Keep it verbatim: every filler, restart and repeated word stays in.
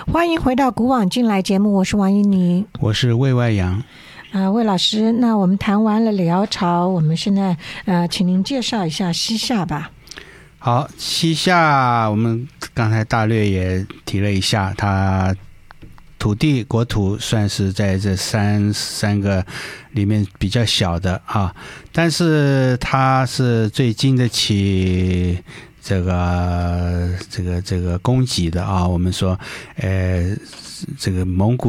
欢迎回到古往今来节目，我是王怡妮， 我是魏外阳。 呃，魏老师，那我们谈完了辽朝，我们现在呃，请您介绍一下西夏吧。 好，西夏我们刚才大略也提了一下，它土地国土算是在这三三个里面比较小的啊，但是它是最经得起这个这个这个供给的啊。我们说，呃，这个蒙古